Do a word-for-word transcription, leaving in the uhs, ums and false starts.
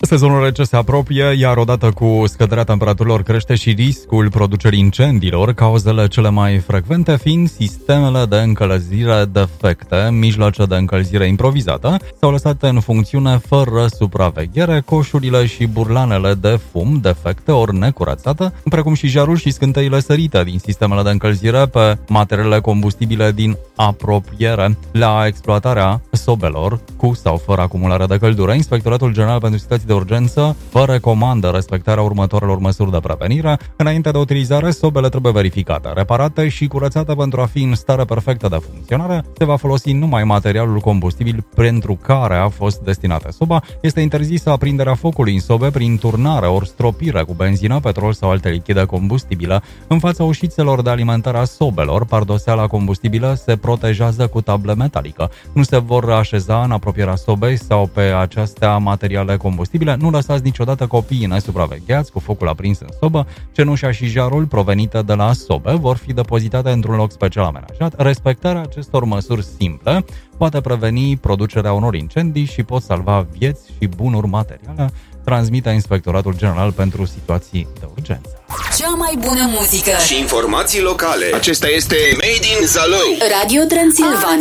Sezonul rece se apropie, iar odată cu scăderea temperaturilor crește și riscul producerii incendiilor, cauzele cele mai frecvente fiind sistemele de încălzire defecte, mijloace de încălzire improvizată sau lăsate în funcțiune fără supraveghere, coșurile și burlanele de fum defecte ori necurățate, precum și jarul și scânteile sărite din sistemele de încălzire pe materiile combustibile din apropiere. La exploatarea sobelor cu sau fără acumulare de căldură, Inspectoratul General pentru Situații de urgență vă recomandă respectarea următoarelor măsuri de prevenire. Înainte de utilizare, sobele trebuie verificate, reparate și curățate pentru a fi în stare perfectă de funcționare. Se va folosi numai materialul combustibil pentru care a fost destinată soba. Este interzisă aprinderea focului în sobe prin turnare ori stropire cu benzină, petrol sau alte lichide combustibile. În fața ușițelor de alimentare a sobelor, pardoseala combustibilă se protejează cu tablă metalică. Nu se vor așeza în apropierea sobei sau pe acestea materiale combustibile. Nu lăsați niciodată copiii nesupravegheați cu focul aprins în sobă. Cenușa și jarul provenite de la sobe vor fi depozitate într-un loc special amenajat. Respectarea acestor măsuri simple poate preveni producerea unor incendii și pot salva vieți și bunuri materiale, transmite Inspectoratul General pentru Situații de Urgență. Cea mai bună muzică și informații locale. Acesta este Made in Zalău. Radio Transilvania.